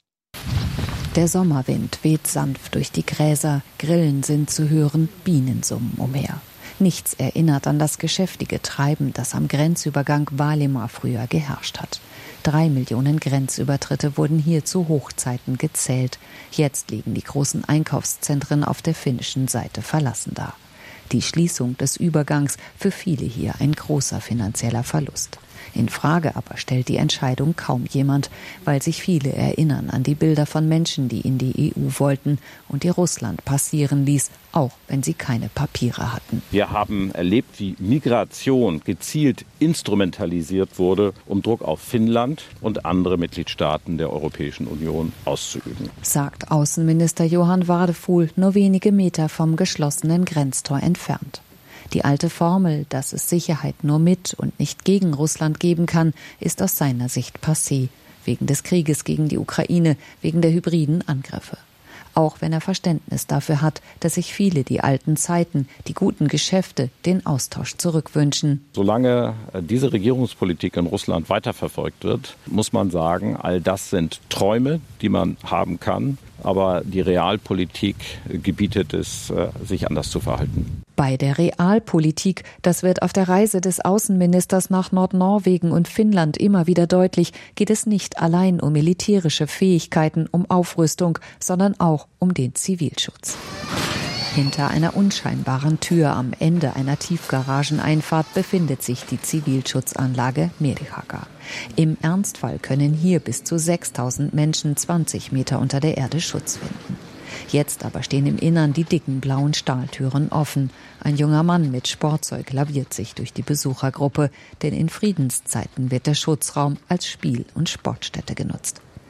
Der Sommerwind weht sanft durch die Gräser, Grillen sind zu hören, Bienen summen umher. Nichts erinnert an das geschäftige Treiben, das am Grenzübergang Vaalimaa früher geherrscht hat. Drei Millionen Grenzübertritte wurden hier zu Hochzeiten gezählt. Jetzt liegen die großen Einkaufszentren auf der finnischen Seite verlassen da. Die Schließung des Übergangs für viele hier ein großer finanzieller Verlust. In Frage aber stellt die Entscheidung kaum jemand, weil sich viele erinnern an die Bilder von Menschen, die in die E U wollten und die Russland passieren ließ, auch wenn sie keine Papiere hatten. Wir haben erlebt, wie Migration gezielt instrumentalisiert wurde, um Druck auf Finnland und andere Mitgliedstaaten der Europäischen Union auszuüben, sagt Außenminister Johann Wadefuhl, nur wenige Meter vom geschlossenen Grenztor entfernt. Die alte Formel, dass es Sicherheit nur mit und nicht gegen Russland geben kann, ist aus seiner Sicht passé, wegen des Krieges gegen die Ukraine, wegen der hybriden Angriffe. Auch wenn er Verständnis dafür hat, dass sich viele die alten Zeiten, die guten Geschäfte, den Austausch zurückwünschen. Solange diese Regierungspolitik in Russland weiterverfolgt wird, muss man sagen, all das sind Träume, die man haben kann. Aber die Realpolitik gebietet es, sich anders zu verhalten. Bei der Realpolitik, das wird auf der Reise des Außenministers nach Nordnorwegen und Finnland immer wieder deutlich, geht es nicht allein um militärische Fähigkeiten, um Aufrüstung, sondern auch um den Zivilschutz. Hinter einer unscheinbaren Tür am Ende einer Tiefgarageneinfahrt befindet sich die Zivilschutzanlage Merihaga. Im Ernstfall können hier bis zu sechstausend Menschen zwanzig Meter unter der Erde Schutz finden. Jetzt aber stehen im Innern die dicken blauen Stahltüren offen. Ein junger Mann mit Sportzeug laviert sich durch die Besuchergruppe, denn in Friedenszeiten wird der Schutzraum als Spiel- und Sportstätte genutzt.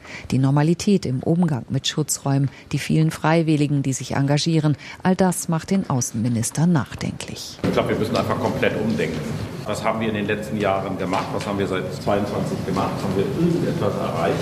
Die Normalität im Umgang mit Schutzräumen, die vielen Freiwilligen, die sich engagieren, all das macht den Außenminister nachdenklich. Ich glaube, wir müssen einfach komplett umdenken. Was haben wir in den letzten Jahren gemacht? Was haben wir seit zweiundzwanzig gemacht? Haben wir irgendetwas erreicht?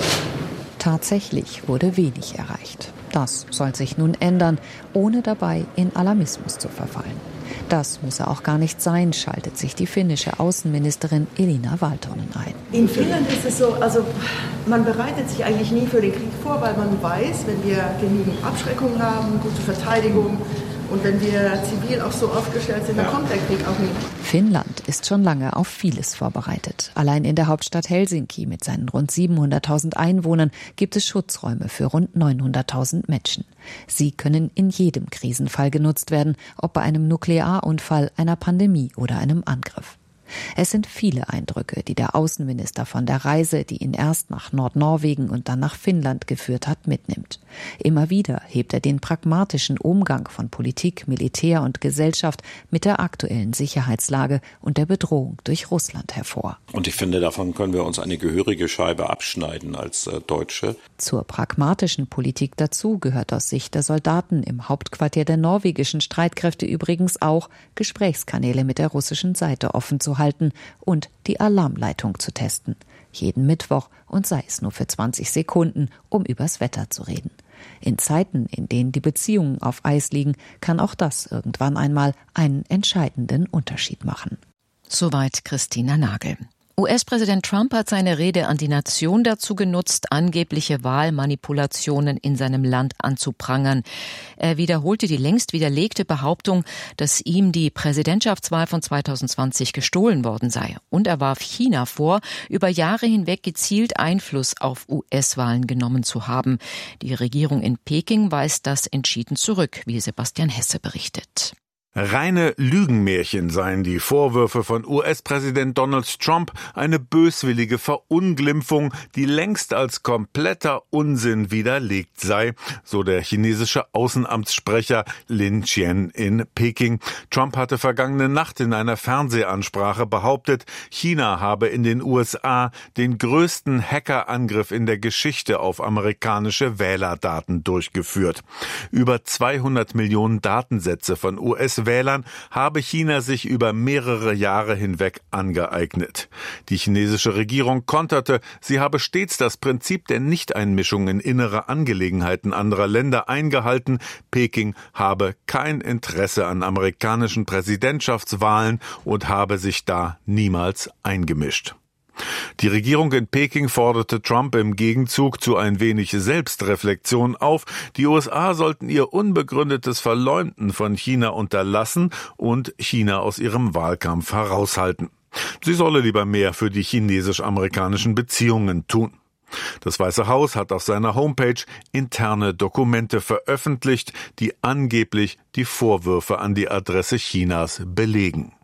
Tatsächlich wurde wenig erreicht. Das soll sich nun ändern, ohne dabei in Alarmismus zu verfallen. Das muss er auch gar nicht sein, schaltet sich die finnische Außenministerin Elina Valtonen ein. In Finnland ist es so, also man bereitet sich eigentlich nie für den Krieg vor, weil man weiß, wenn wir genügend Abschreckung haben, gute Verteidigung und wenn wir zivil auch so aufgestellt sind, dann kommt der Krieg auch nie. Finnland ist schon lange auf vieles vorbereitet. Allein in der Hauptstadt Helsinki mit seinen rund siebenhunderttausend Einwohnern gibt es Schutzräume für rund neunhunderttausend Menschen. Sie können in jedem Krisenfall genutzt werden, ob bei einem Nuklearunfall, einer Pandemie oder einem Angriff. Es sind viele Eindrücke, die der Außenminister von der Reise, die ihn erst nach Nordnorwegen und dann nach Finnland geführt hat, mitnimmt. Immer wieder hebt er den pragmatischen Umgang von Politik, Militär und Gesellschaft mit der aktuellen Sicherheitslage und der Bedrohung durch Russland hervor. Und ich finde, davon können wir uns eine gehörige Scheibe abschneiden als äh, Deutsche. Zur pragmatischen Politik dazu gehört aus Sicht der Soldaten im Hauptquartier der norwegischen Streitkräfte übrigens auch, Gesprächskanäle mit der russischen Seite offen zu halten und die Alarmleitung zu testen. Jeden Mittwoch und sei es nur für zwanzig Sekunden, um übers Wetter zu reden. In Zeiten, in denen die Beziehungen auf Eis liegen, kann auch das irgendwann einmal einen entscheidenden Unterschied machen. Soweit Christina Nagel. U S-Präsident Trump hat seine Rede an die Nation dazu genutzt, angebliche Wahlmanipulationen in seinem Land anzuprangern. Er wiederholte die längst widerlegte Behauptung, dass ihm die Präsidentschaftswahl von zweitausendzwanzig gestohlen worden sei. Und er warf China vor, über Jahre hinweg gezielt Einfluss auf U S-Wahlen genommen zu haben. Die Regierung in Peking weist das entschieden zurück, wie Sebastian Hesse berichtet. Reine Lügenmärchen seien die Vorwürfe von U S-Präsident Donald Trump, eine böswillige Verunglimpfung, die längst als kompletter Unsinn widerlegt sei, so der chinesische Außenamtssprecher Lin Jian in Peking. Trump hatte vergangene Nacht in einer Fernsehansprache behauptet, China habe in den U S A den größten Hackerangriff in der Geschichte auf amerikanische Wählerdaten durchgeführt. Über zweihundert Millionen Datensätze von U S Wählern habe China sich über mehrere Jahre hinweg angeeignet. Die chinesische Regierung konterte, sie habe stets das Prinzip der Nichteinmischung in innere Angelegenheiten anderer Länder eingehalten. Peking habe kein Interesse an amerikanischen Präsidentschaftswahlen und habe sich da niemals eingemischt. Die Regierung in Peking forderte Trump im Gegenzug zu ein wenig Selbstreflexion auf. Die U S A sollten ihr unbegründetes Verleumden von China unterlassen und China aus ihrem Wahlkampf heraushalten. Sie solle lieber mehr für die chinesisch-amerikanischen Beziehungen tun. Das Weiße Haus hat auf seiner Homepage interne Dokumente veröffentlicht, die angeblich die Vorwürfe an die Adresse Chinas belegen.